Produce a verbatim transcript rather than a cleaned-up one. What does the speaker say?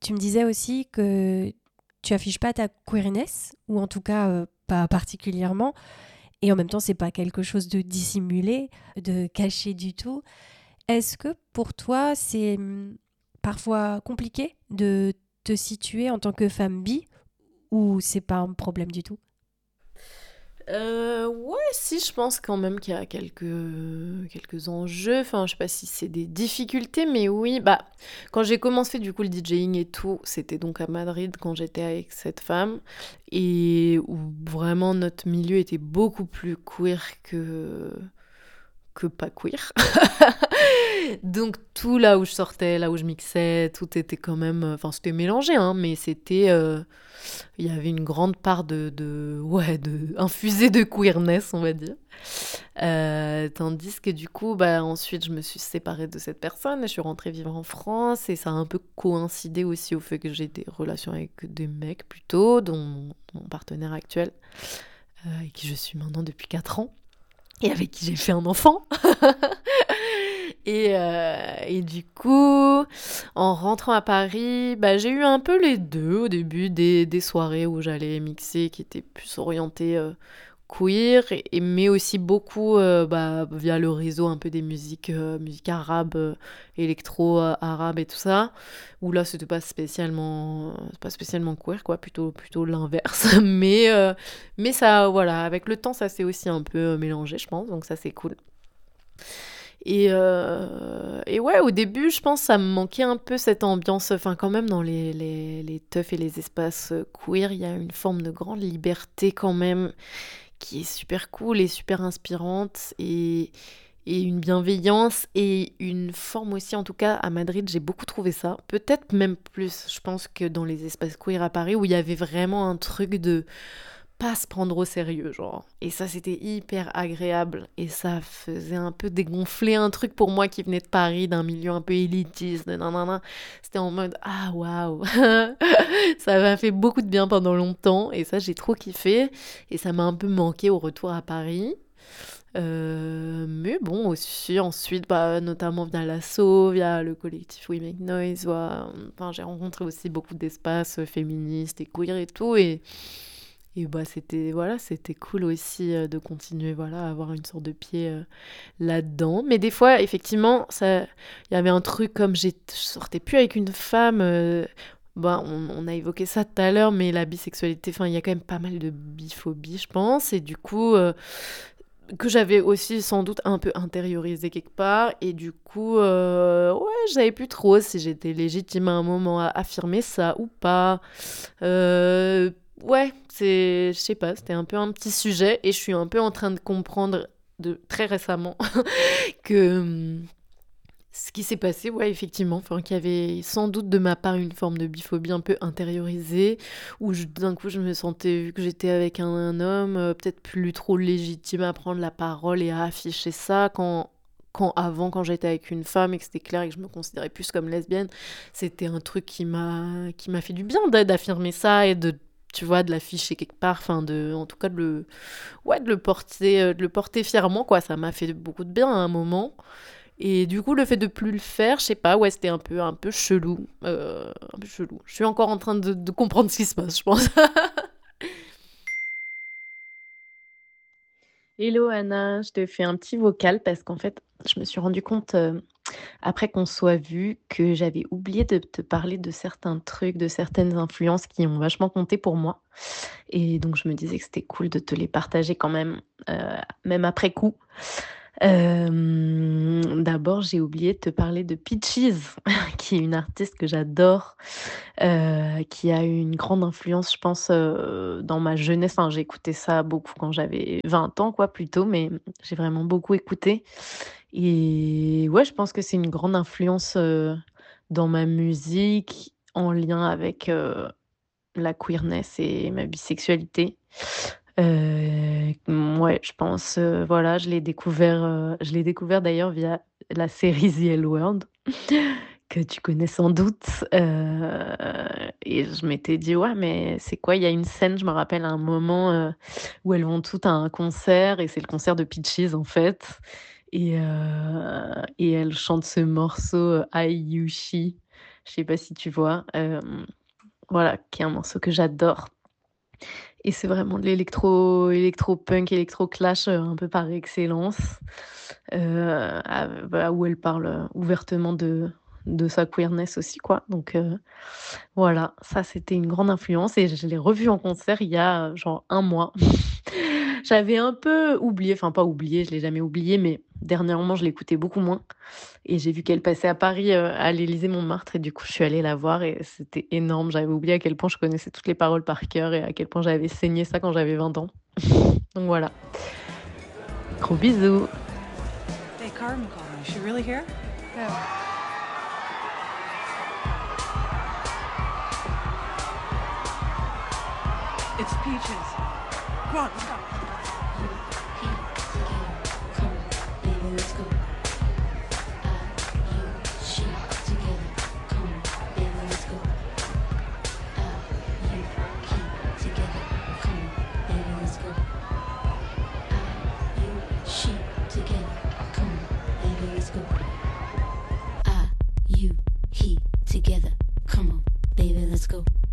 tu me disais aussi que tu affiches pas ta queerness, ou en tout cas euh, pas particulièrement, et en même temps c'est pas quelque chose de dissimulé, de caché du tout. Est-ce que pour toi c'est hum, parfois compliqué de te situer en tant que femme bi, ou c'est pas un problème du tout? Euh, ouais, si, je pense quand même qu'il y a quelques, quelques enjeux. Enfin, je sais pas si c'est des difficultés, mais oui. Bah, quand j'ai commencé du coup le DJing et tout, c'était donc à Madrid quand j'étais avec cette femme et où vraiment notre milieu était beaucoup plus queer que que pas queer. Donc tout là où je sortais, là où je mixais, tout était quand même, enfin c'était mélangé, hein, mais c'était, euh, il y avait une grande part de, de, ouais, de infusée de queerness, on va dire. Euh, tandis que du coup, bah ensuite je me suis séparée de cette personne, et je suis rentrée vivre en France et ça a un peu coïncidé aussi au fait que j'ai des relations avec des mecs plutôt, dont mon, mon partenaire actuel, euh, avec qui je suis maintenant depuis quatre ans et avec qui j'ai fait un enfant. Et, euh, et du coup, en rentrant à Paris, bah, j'ai eu un peu les deux au début, des, des soirées où j'allais mixer qui étaient plus orientées euh, queer, et, et- mais aussi beaucoup euh, bah, via le réseau un peu des musiques, euh, musiques arabes, euh, électro euh, arabes et tout ça, où là c'était pas spécialement, pas spécialement queer, quoi, plutôt, plutôt l'inverse. Mais, euh, mais ça, voilà, avec le temps, ça s'est aussi un peu euh, mélangé, je pense, donc ça c'est cool. Et, euh, et ouais, au début, je pense que ça me manquait un peu cette ambiance. Enfin, quand même, dans les, les, les teufs et les espaces euh, queer, il y a une forme de grande liberté quand même qui est super cool et super inspirante. Et, et une bienveillance et une forme aussi, en tout cas à Madrid, j'ai beaucoup trouvé ça. Peut-être même plus, je pense, que dans les espaces queer à Paris, où il y avait vraiment un truc de pas se prendre au sérieux, genre. Et ça, c'était hyper agréable. Et ça faisait un peu dégonfler un truc pour moi qui venait de Paris, d'un milieu un peu élitiste. De nanana. C'était en mode, ah waouh, ça m'a fait beaucoup de bien pendant longtemps. Et ça, j'ai trop kiffé. Et ça m'a un peu manqué au retour à Paris. Euh, mais bon, aussi, ensuite, bah, notamment via l'asso, via le collectif We Make Noise, ouais, enfin, j'ai rencontré aussi beaucoup d'espaces féministes et queer et tout. Et et bah c'était voilà, c'était cool aussi euh, de continuer voilà à avoir une sorte de pied euh, là-dedans. Mais des fois effectivement, ça il y avait un truc comme j'ai je sortais plus avec une femme euh, bah, on, on a évoqué ça tout à l'heure, mais la bisexualité, enfin, il y a quand même pas mal de biphobie, je pense, et du coup, euh, que j'avais aussi sans doute un peu intériorisé quelque part, et du coup, euh, ouais, je savais plus trop si j'étais légitime à un moment à affirmer ça ou pas. Euh, ouais, c'est, je sais pas, c'était un peu un petit sujet et je suis un peu en train de comprendre de très récemment que hum, ce qui s'est passé, ouais, effectivement, enfin, qu'il y avait sans doute de ma part une forme de biphobie un peu intériorisée, où je- d'un coup je me sentais, vu que j'étais avec un, un homme, euh, peut-être plus trop légitime à prendre la parole et à afficher ça quand. Quand avant, quand j'étais avec une femme et que c'était clair et que je me considérais plus comme lesbienne, c'était un truc qui m'a qui m'a fait du bien d'a- d'affirmer ça et de tu vois de l'afficher quelque part, enfin de en tout cas de le ouais de le porter euh, de le porter fièrement quoi, ça m'a fait beaucoup de bien à un moment. Et du coup, le fait de plus le faire, je sais pas, ouais, c'était un peu, un peu chelou. Euh, un peu chelou. Je suis encore en train de, de comprendre ce qui se passe, je pense. Hello Anna, je te fais un petit vocal parce qu'en fait, je me suis rendu compte euh, après qu'on soit vu que j'avais oublié de te parler de certains trucs, de certaines influences qui ont vachement compté pour moi. Et donc je me disais que c'était cool de te les partager quand même, euh, même après coup. Euh, D'abord, j'ai oublié de te parler de Peaches, qui est une artiste que j'adore, euh, qui a eu une grande influence, je pense, euh, dans ma jeunesse. Enfin, j'ai écouté ça beaucoup quand j'avais vingt ans, quoi, plutôt, mais j'ai vraiment beaucoup écouté. Et ouais, je pense que c'est une grande influence euh, dans ma musique, en lien avec euh, la queerness et ma bisexualité. Euh, ouais, je pense, euh, voilà, je l'ai découvert, euh, je l'ai découvert d'ailleurs via la série The L World, que tu connais sans doute. Euh, et je m'étais dit, ouais, mais c'est quoi? Il y a une scène, je me rappelle à un moment euh, où elles vont toutes à un concert, et c'est le concert de Peaches en fait. Et, euh, et elle chante ce morceau euh, I You She. Je sais pas si tu vois? Hem, voilà, qui est un morceau que j'adore et c'est vraiment de l'électro électro-punk, électro-clash, heu, un peu par excellence, heu, à bah, où elle parle, heu, ouvertement de de sa queerness aussi, quoi, donc heu, voilà, ça, c'était une grande influence et je l'ai revue en concert il y a, heu, genre un mois. J'avais un peu oublié, enfin pas oublié, je l'ai jamais oublié, mais dernièrement, je l'écoutais beaucoup moins et j'ai vu qu'elle passait à Paris, heu, à l'Élysée-Montmartre et du coup, je suis allée la voir et c'était énorme. J'avais oublié à quel point je connaissais toutes les paroles par cœur et à quel point j'avais saigné ça quand j'avais vingt ans. Donc voilà. Gros bisous. Hey, Carmen called me. Is she really here? It's Peaches. Come on, let's go. I, you, he, together. Come on, baby, let's go.